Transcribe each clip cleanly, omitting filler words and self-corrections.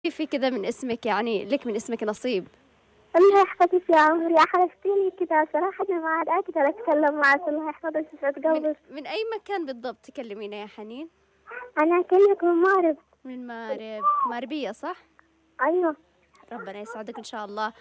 في كذا من اسمِك، يعني لِك من اسمِك نصيب. الله يحفظك يا عمري، أحرجتيني كده صراحة ما عاد أقدر أتكلم معك. الله يحفظك ويسعد من قلبك. من أي مكان بالضبط تكلمينا يا حنين؟ أنا أكلمك من مأرب. من مأرب، مأربية صح؟ أيوة. ربنا يسعدك إن شاء الله،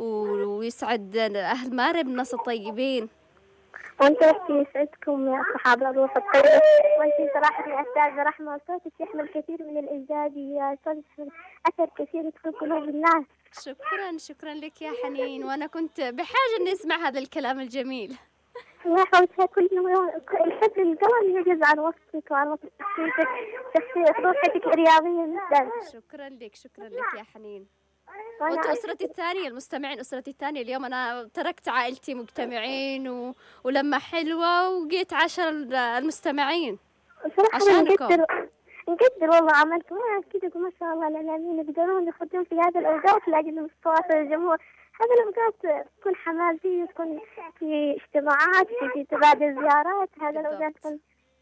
ويسعد أهل مأرب الناس الطيبين. وأنت يسعدكم يا صحاب الروح الطيبة. وأنت صراحة يا أستاذة رحمة، صوتك يحمل كثير من الإيجابيات، صوتك يحمل أثر كثير يدخل قلوب الناس. شكرًا، شكرًا لِك يا حنين، وأنا كنت بحاجة إني أسمع هذا الكلام الجميل. الله يحفظك. كل يوم الحب القلم يعجز عن وصفك وعن وصف شخصيتك، شخصية روحك الرياضية جدا. شكرًا لِك، شكرًا لِك يا حنين. وأنا وأنتم أسرتي الثانية، المستمعين أسرتي الثانية، اليوم أنا تركت عائلتي مجتمعين ولمة حلوة وجيت عشان المستمعين صراحة عشانكم. نقدر والله عملكم كذا ما شاء الله. الإعلاميين يقدرون يخدمون في هذه الأوقات لأجل تواصل الجمهور. هذه الأوقات تكون حماسية، تكون في اجتماعات، في تبادل زيارات. هذا الأوقات تكون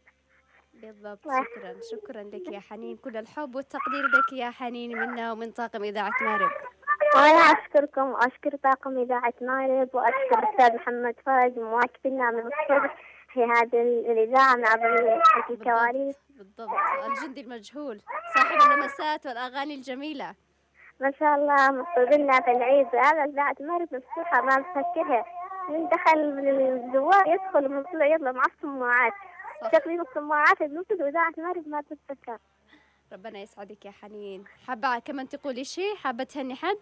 بالضبط. شكرًا، شكرًا لِك يا حنين، كل الحب والتقدير لِك يا حنين منا ومن طاقم إذاعة مأرب. وأنا أشكركم وأشكر طاقم إذاعة مأرب وأشكر الأستاذ محمد فرج مواكبنا من الصبح في هذه الإذاعة مع الكواليس. بالضبط، الجندي المجهول صاحب اللمسات والأغاني الجميلة. ما شاء الله مطلبنا في العيد. هذا إذاعة مأرب مفتوحة ما نفكرها، من دخل من الزوار يدخل ومن طلع يطلع مع السماعات. تقريبا السماعات الموجودة وإذاعة مأرب ما تتفكر. ربنا يسعدك يا حنين. حابة كمان تقولي شيء؟ حابة تهني حد؟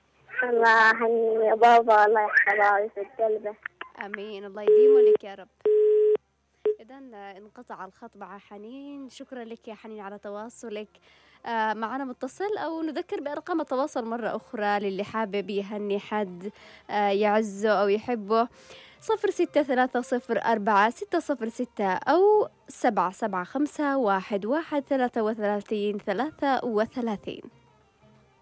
الله هني يا بابا، الله يحفظه ويسعد قلبه. امين، الله يديمه لك يا رب. اذا انقطع الخط مع حنين. شكرا لك يا حنين على تواصلك معنا متصل، او نذكر بارقام التواصل مره اخرى للي حابب يهني حد يعزه او يحبه: 06304606 أو 775113333.